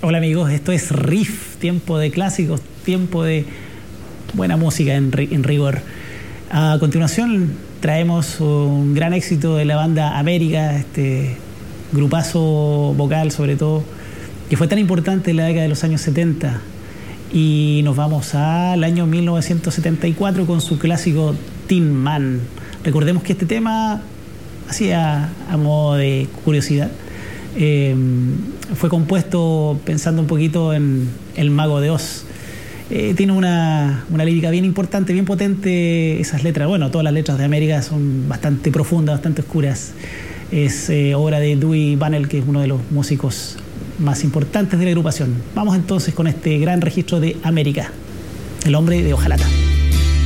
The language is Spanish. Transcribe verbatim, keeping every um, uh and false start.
Hola amigos, esto es Riff, tiempo de clásicos, tiempo de buena música en, en rigor. A continuación traemos un gran éxito de la banda América, este grupazo vocal sobre todo, que fue tan importante en la década de los años setenta. Y nos vamos al año mil novecientos setenta y cuatro con su clásico Tin Man. Recordemos que este tema, así a, a modo de curiosidad, eh, fue compuesto pensando un poquito en El Mago de Oz. Eh, tiene una, una lírica bien importante, bien potente esas letras. Bueno, todas las letras de América son bastante profundas, bastante oscuras. Es eh, obra de Dewey Bunnell, que es uno de los músicos más importantes de la agrupación. Vamos entonces con este gran registro de América, el hombre de hojalata.